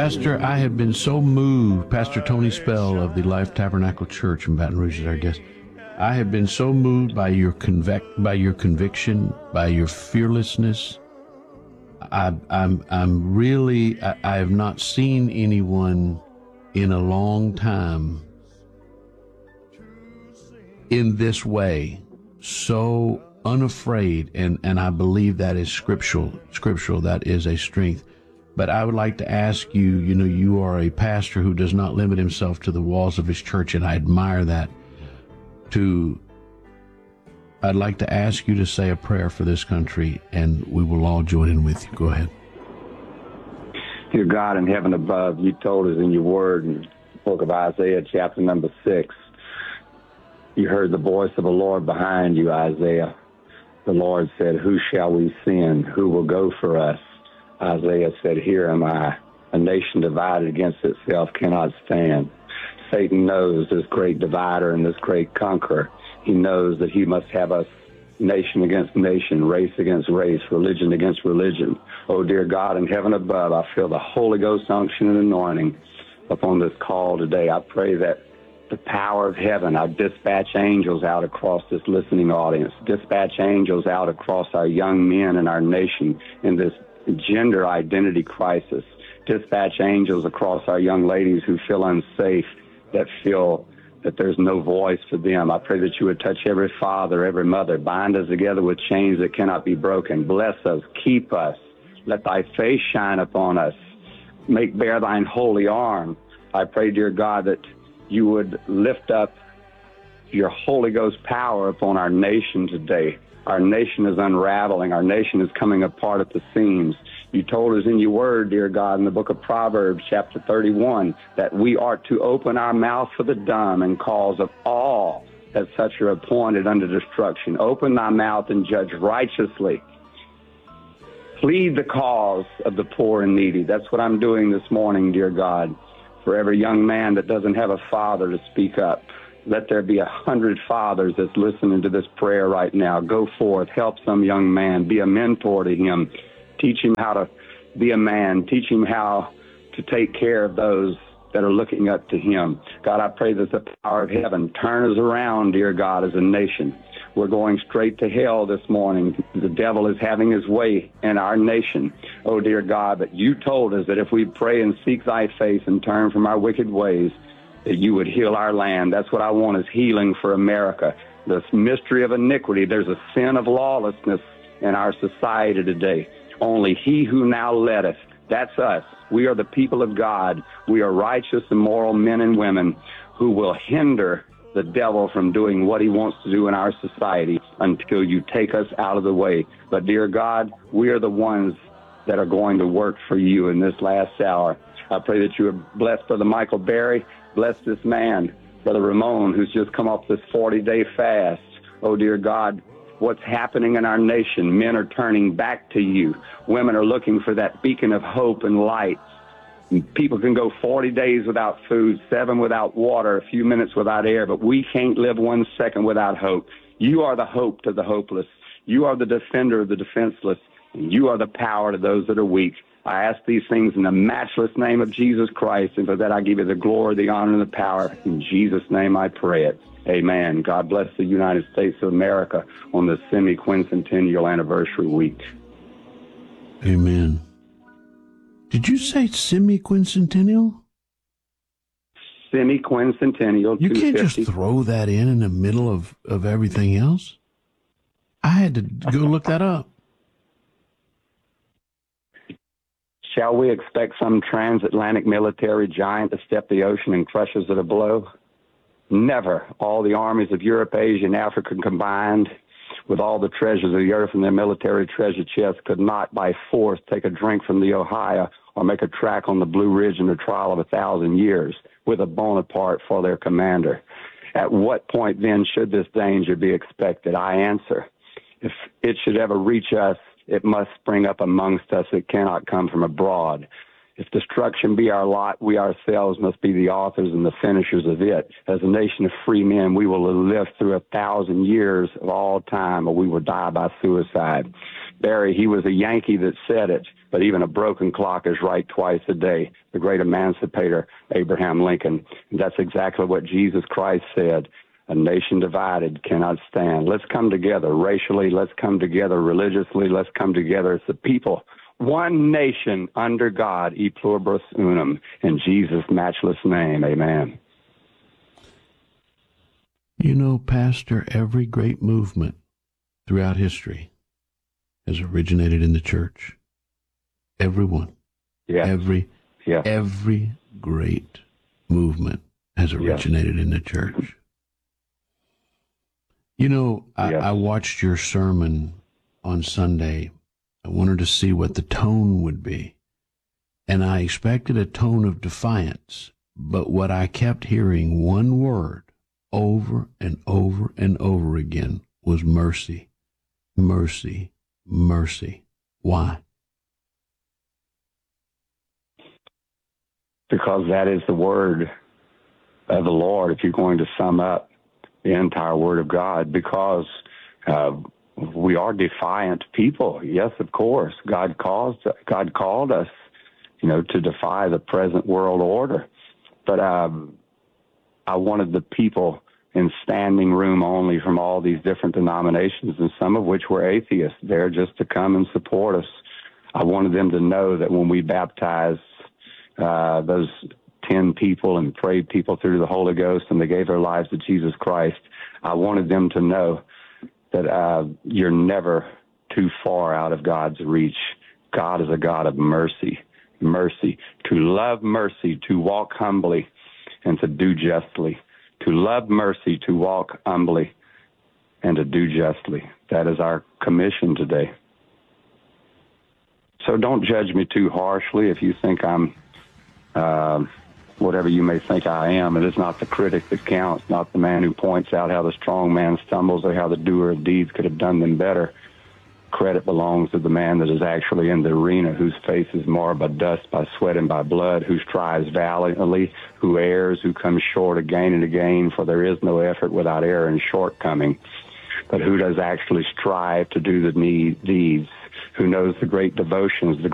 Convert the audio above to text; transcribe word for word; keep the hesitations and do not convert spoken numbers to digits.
Pastor, I have been so moved. Pastor Tony Spell of the Life Tabernacle Church in Baton Rouge is our guest. I have been so moved by your convic- by your conviction, by your fearlessness. I, I'm I'm really I, I have not seen anyone in a long time in this way, so unafraid, and, and I believe that is scriptural. Scriptural, that is a strength. But I would like to ask you, you know, you are a pastor who does not limit himself to the walls of his church, and I admire that. To, I'd like to ask you to say a prayer for this country, and we will all join in with you. Go ahead. Dear God in heaven above, you told us in your word in the book of Isaiah, chapter number six, you heard the voice of the Lord behind you, Isaiah. The Lord said, who shall we send? Who will go for us? Isaiah said, here am I. A nation divided against itself cannot stand. Satan knows this great divider and this great conqueror. He knows that he must have us nation against nation, race against race, religion against religion. Oh, dear God in heaven above, I feel the Holy Ghost unction and anointing upon this call today. I pray that the power of heaven, I dispatch angels out across this listening audience, dispatch angels out across our young men and our nation in this gender identity crisis, dispatch angels across our young ladies who feel unsafe, that feel that there's no voice for them. I pray that you would touch every father, every mother, bind us together with chains that cannot be broken. Bless us, keep us, let thy face shine upon us, make bare thine holy arm. I pray, dear God, that you would lift up your Holy Ghost power upon our nation today. Our nation is unraveling. Our nation is coming apart at the seams. You told us in your word, dear God, in the book of Proverbs, chapter thirty-one, that we are to open our mouth for the dumb and cause of all that such are appointed unto destruction. Open thy mouth and judge righteously. Plead the cause of the poor and needy. That's what I'm doing this morning, dear God. For every young man that doesn't have a father to speak up, let there be a hundred fathers that's listening to this prayer right now. Go forth, help some young man, be a mentor to him. Teach him how to be a man. Teach him how to take care of those that are looking up to him. God, I pray that the power of heaven turn us around, dear God, as a nation. We're going straight to hell this morning. The devil is having his way in our nation. Oh, dear God, but you told us that if we pray and seek thy face and turn from our wicked ways, that you would heal our land. That's what I want, is healing for America. This mystery of iniquity, there's a sin of lawlessness in our society today. Only he who now letteth, that's us. We are the people of God. We are righteous and moral men and women who will hinder the devil from doing what he wants to do in our society until you take us out of the way. But, dear God, we are the ones that are going to work for you in this last hour. I pray that you would bless Brother Michael Berry, bless this man, Brother Ramon, who's just come off this forty-day fast. Oh, dear God, what's happening in our nation? Men are turning back to you. Women are looking for that beacon of hope and light. People can go forty days without food, seven without water, a few minutes without air, but we can't live one second without hope. You are the hope to the hopeless. You are the defender of the defenseless. And you are the power to those that are weak. I ask these things in the matchless name of Jesus Christ, and for that I give you the glory, the honor, and the power. In Jesus' name I pray it. Amen. God bless the United States of America on this semi-quincentennial anniversary week. Amen. Did you say semi-quincentennial? Semi-quincentennial. You can't just throw that in in the middle of, of everything else? I had to go look that up. Shall we expect some transatlantic military giant to step the ocean and crush us at a blow? Never. All the armies of Europe, Asia, and Africa combined, with all the treasures of the earth and their military treasure chests, could not by force take a drink from the Ohio or make a track on the Blue Ridge in the trial of a thousand years with a Bonaparte for their commander. At what point then should this danger be expected? I answer, if it should ever reach us, it must spring up amongst us. It cannot come from abroad. If destruction be our lot, we ourselves must be the authors and the finishers of it. As a nation of free men, we will live through a thousand years of all time, or we will die by suicide. Barry, he was a Yankee that said it, but even a broken clock is right twice a day. The great emancipator, Abraham Lincoln. And that's exactly what Jesus Christ said. A nation divided cannot stand. Let's come together racially. Let's come together religiously. Let's come together as a people. One nation under God, e pluribus unum, in Jesus' matchless name, amen. You know, Pastor, every great movement throughout history has originated in the church. Everyone. Yeah. Every, yeah. every great movement has originated yeah. in the church. You know, I, yeah. I watched your sermon on Sunday. I wanted to see what the tone would be. And I expected a tone of defiance. But what I kept hearing, one word, over and over and over again, was mercy, mercy, mercy. Why? Because that is the word of the Lord, if you're going to sum up the entire word of God. Because uh, we are defiant people. Yes, of course. God caused, God called us, you know, to defy the present world order. But um, I wanted the people in standing room only from all these different denominations, and some of which were atheists, there just to come and support us. I wanted them to know that when we baptized uh, those ten people and prayed people through the Holy Ghost and they gave their lives to Jesus Christ, I wanted them to know that uh, you're never too far out of God's reach. God is a God of mercy, mercy, to love mercy, to walk humbly, and to do justly. To love mercy, to walk humbly, and to do justly. That is our commission today. So don't judge me too harshly if you think I'm uh, whatever you may think I am. It is not the critic that counts, not the man who points out how the strong man stumbles or how the doer of deeds could have done them better. Credit belongs to the man that is actually in the arena, whose face is marred by dust, by sweat, and by blood, who strives valiantly, who errs, who comes short again and again, for there is no effort without error and shortcoming, but who does actually strive to do the need, deeds, who knows the great devotions, the